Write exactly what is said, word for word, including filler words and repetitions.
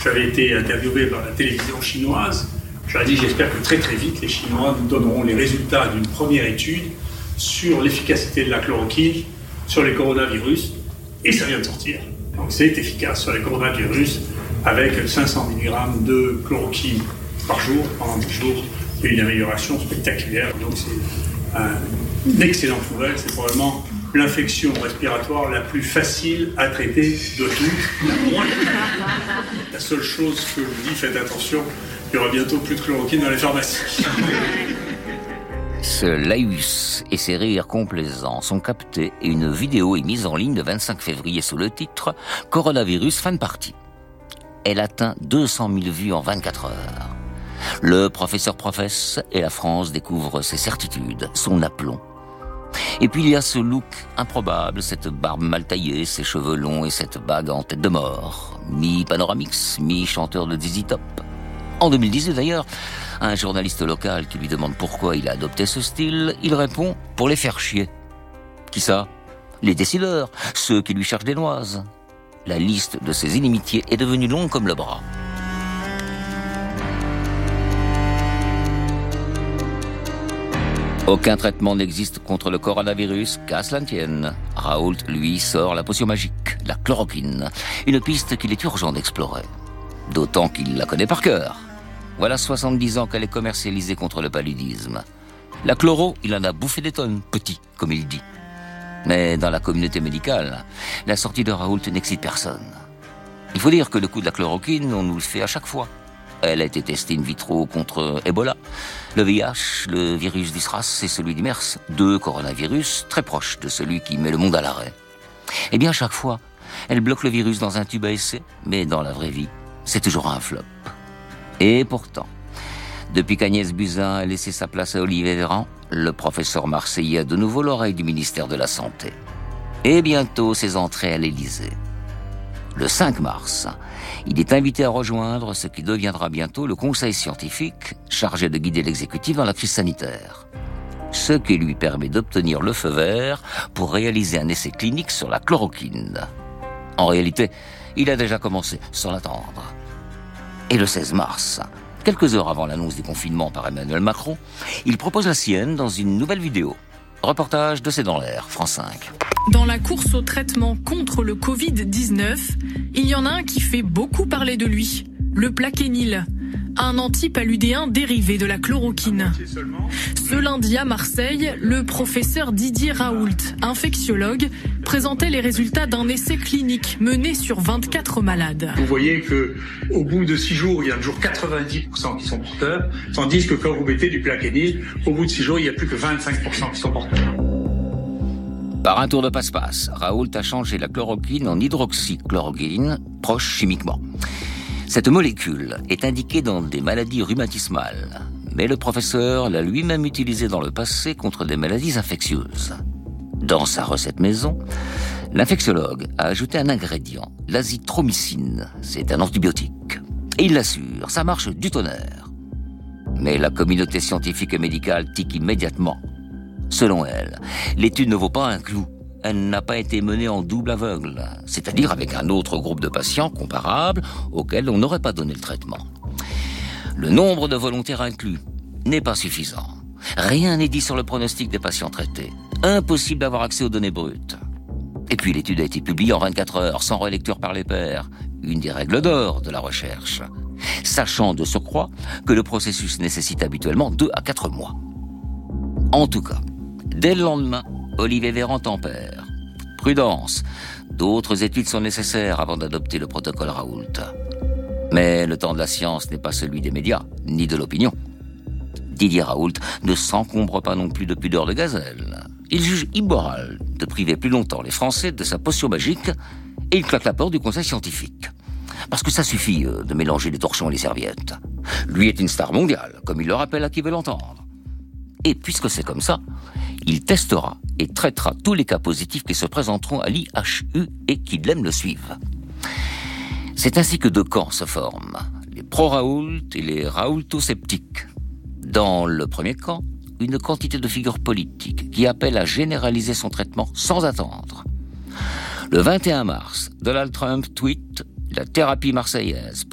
J'avais été interviewé par la télévision chinoise. Je leur ai dit, j'espère que très très vite, les Chinois nous donneront les résultats d'une première étude sur l'efficacité de la chloroquine sur les coronavirus. Et ça vient de sortir. Donc c'est efficace sur les coronavirus avec cinq cents milligrammes de chloroquine par jour pendant dix jours. Il y a une amélioration spectaculaire. Donc c'est un, une excellente nouvelle. C'est probablement l'infection respiratoire la plus facile à traiter de toutes. La moins. La seule chose que je vous dis, faites attention, il y aura bientôt plus de chloroquine dans les pharmacies. Ce laïus et ses rires complaisants sont captés et une vidéo est mise en ligne le vingt-cinq février sous le titre « Coronavirus, fin de partie ». Elle atteint deux cent mille vues en vingt-quatre heures. Le professeur professe et la France découvre ses certitudes, son aplomb. Et puis il y a ce look improbable, cette barbe mal taillée, ces cheveux longs et cette bague en tête de mort. Mi-panoramix, mi-chanteur de Z Z Top. En deux mille dix-huit d'ailleurs, un journaliste local qui lui demande pourquoi il a adopté ce style, il répond « pour les faire chier ». Qui ça ? Les décideurs, ceux qui lui cherchent des noises. La liste de ses inimitiés est devenue longue comme le bras. Aucun traitement n'existe contre le coronavirus, qu'à cela ne tienne. Raoult, lui, sort la potion magique, la chloroquine, une piste qu'il est urgent d'explorer. D'autant qu'il la connaît par cœur. Voilà soixante-dix ans qu'elle est commercialisée contre le paludisme. La chloro, il en a bouffé des tonnes, petit, comme il dit. Mais dans la communauté médicale, la sortie de Raoult n'excite personne. Il faut dire que le coup de la chloroquine, on nous le fait à chaque fois. Elle a été testée in vitro contre Ebola, le V I H, le virus du SRAS et celui du MERS, deux coronavirus très proches de celui qui met le monde à l'arrêt. Eh bien, à chaque fois, elle bloque le virus dans un tube à essai, mais dans la vraie vie, c'est toujours un flop. Et pourtant, depuis qu'Agnès Buzyn a laissé sa place à Olivier Véran, le professeur marseillais a de nouveau l'oreille du ministère de la Santé. Et bientôt, ses entrées à l'Élysée. Le cinq mars, il est invité à rejoindre ce qui deviendra bientôt le conseil scientifique chargé de guider l'exécutif dans la crise sanitaire. Ce qui lui permet d'obtenir le feu vert pour réaliser un essai clinique sur la chloroquine. En réalité, il a déjà commencé, sans l'attendre. Et le seize mars, quelques heures avant l'annonce du confinement par Emmanuel Macron, il propose la sienne dans une nouvelle vidéo. Reportage de C'est dans l'air, France cinq. Dans la course au traitement contre le covid dix-neuf, il y en a un qui fait beaucoup parler de lui, le Plaquenil, un antipaludéen dérivé de la chloroquine. Ce lundi à Marseille, le professeur Didier Raoult, infectiologue, présentait les résultats d'un essai clinique mené sur vingt-quatre malades. Vous voyez que au bout de six jours, il y a toujours quatre-vingt-dix pour cent qui sont porteurs, tandis que quand vous mettez du Plaquenil, au bout de six jours, il n'y a plus que vingt-cinq pour cent qui sont porteurs. Par un tour de passe-passe, Raoult a changé la chloroquine en hydroxychloroquine, proche chimiquement. Cette molécule est indiquée dans des maladies rhumatismales, mais le professeur l'a lui-même utilisée dans le passé contre des maladies infectieuses. Dans sa recette maison, l'infectiologue a ajouté un ingrédient, l'azithromycine. C'est un antibiotique. Et il l'assure, ça marche du tonnerre. Mais la communauté scientifique et médicale tique immédiatement. Selon elle, l'étude ne vaut pas un clou. Elle n'a pas été menée en double aveugle, c'est-à-dire avec un autre groupe de patients comparable auquel on n'aurait pas donné le traitement. Le nombre de volontaires inclus n'est pas suffisant. Rien n'est dit sur le pronostic des patients traités. Impossible d'avoir accès aux données brutes. Et puis l'étude a été publiée en vingt-quatre heures, sans relecture par les pairs. Une des règles d'or de la recherche. Sachant de surcroît que le processus nécessite habituellement deux à quatre mois. En tout cas, dès le lendemain, Olivier Véran tempère. Prudence, d'autres études sont nécessaires avant d'adopter le protocole Raoult. Mais le temps de la science n'est pas celui des médias, ni de l'opinion. Didier Raoult ne s'encombre pas non plus de pudeur de gazelle. Il juge immoral de priver plus longtemps les Français de sa potion magique et il claque la porte du conseil scientifique. Parce que ça suffit de mélanger les torchons et les serviettes. Lui est une star mondiale, comme il le rappelle à qui veut l'entendre. Et puisque c'est comme ça, il testera et traitera tous les cas positifs qui se présenteront à l'I H U et qui l'aiment le suivent. C'est ainsi que deux camps se forment, les pro-Raoult et les Raoulto-sceptiques. Dans le premier camp, une quantité de figures politiques qui appellent à généraliser son traitement sans attendre. Le vingt et un mars, Donald Trump tweet « La thérapie marseillaise